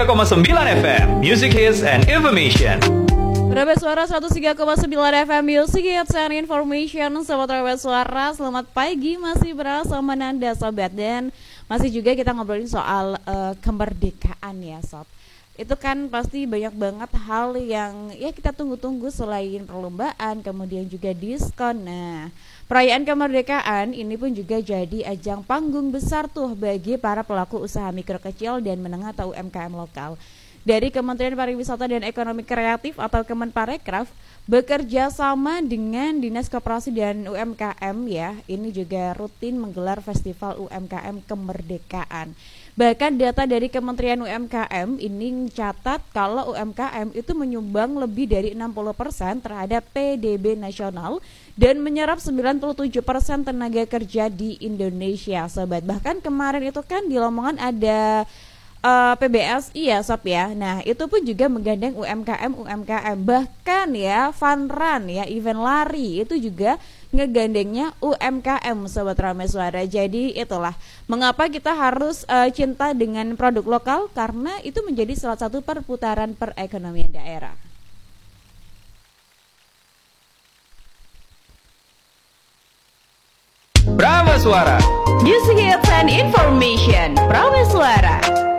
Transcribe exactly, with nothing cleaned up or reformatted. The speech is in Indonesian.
tiga koma sembilan F M Music Hits and Information. Rabat Suara seratus tiga koma sembilan F M Music Hits and Information. Sobat Rabat Suara, selamat pagi. Masih bersama Nanda Sobat. Dan masih juga kita ngobrolin soal uh, kemerdekaan ya Sob. Itu kan pasti banyak banget hal yang ya kita tunggu-tunggu selain perlombaan, kemudian juga diskon. Nah, perayaan kemerdekaan ini pun juga jadi ajang panggung besar tuh bagi para pelaku usaha mikro kecil dan menengah atau U M K M lokal. Dari Kementerian Pariwisata dan Ekonomi Kreatif atau Kemenparekraf bekerja sama dengan Dinas Koperasi dan U M K M ya, ini juga rutin menggelar festival U M K M Kemerdekaan. Bahkan data dari Kementerian U M K M ini mencatat kalau U M K M itu menyumbang lebih dari enam puluh persen terhadap P D B nasional dan menyerap sembilan puluh tujuh persen tenaga kerja di Indonesia, Sobat. Bahkan kemarin itu kan di Lamongan ada Uh, P B S I ya Sob ya. Nah itu pun juga menggandeng U M K M U M K M. Bahkan ya fun run ya, event lari itu juga ngegandengnya U M K M, Sobat Ramai Suara. Jadi itulah mengapa kita harus uh, cinta dengan produk lokal, karena itu menjadi salah satu perputaran perekonomian daerah. Prama Suara, Music Hits and Information. Prama Suara.